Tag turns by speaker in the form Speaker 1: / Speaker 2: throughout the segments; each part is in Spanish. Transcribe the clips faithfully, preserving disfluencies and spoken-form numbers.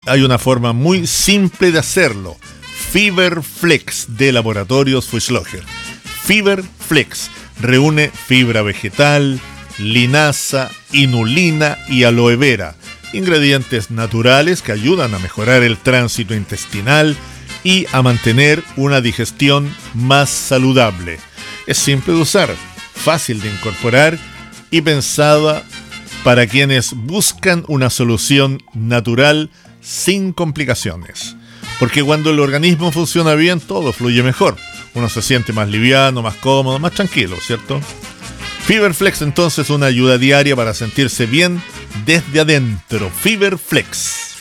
Speaker 1: hay una forma muy simple de hacerlo. Fiberflex de Laboratorios Fuchsloger. Fiberflex reúne fibra vegetal, linaza, inulina y aloe vera, ingredientes naturales que ayudan a mejorar el tránsito intestinal y a mantener una digestión más saludable. Es simple de usar, fácil de incorporar y pensada para quienes buscan una solución natural sin complicaciones. Porque cuando el organismo funciona bien, todo fluye mejor. Uno se siente más liviano, más cómodo, más tranquilo, ¿cierto? Fiberflex, entonces, una ayuda diaria para sentirse bien desde adentro. Fiberflex.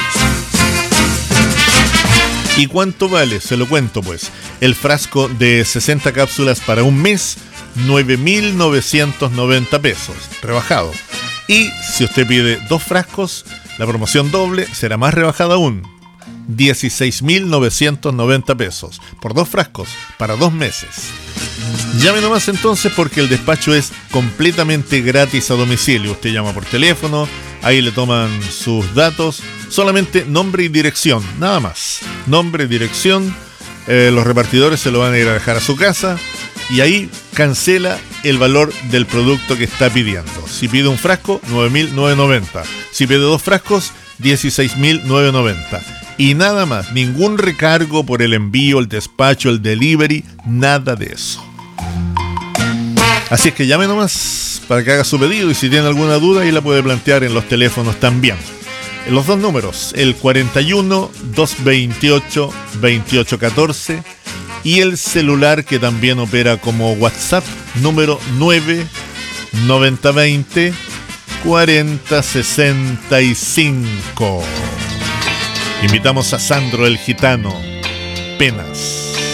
Speaker 1: ¿Y cuánto vale? Se lo cuento, pues. El frasco de sesenta cápsulas para un mes, nueve mil novecientos noventa pesos, rebajado. Y si usted pide dos frascos, la promoción doble será más rebajada aún, dieciséis mil novecientos noventa pesos, por dos frascos, para dos meses. Llame nomás entonces, porque el despacho es completamente gratis a domicilio. Usted llama por teléfono, ahí le toman sus datos, solamente nombre y dirección, nada más. Nombre y dirección, eh, los repartidores se lo van a ir a dejar a su casa y ahí cancela el valor del producto que está pidiendo. Si pide un frasco, nueve mil novecientos noventa. Si pide dos frascos, dieciséis mil novecientos noventa. Y nada más, ningún recargo por el envío, el despacho, el delivery, nada de eso. Así es que llame nomás para que haga su pedido, y si tiene alguna duda ahí la puede plantear en los teléfonos también. En los dos números, el cuarenta y uno, doscientos veintiocho, veintiocho catorce y el celular que también opera como WhatsApp, número nueve noventa veinte cuarenta sesenta y cinco. Invitamos a Sandro el Gitano, Penas.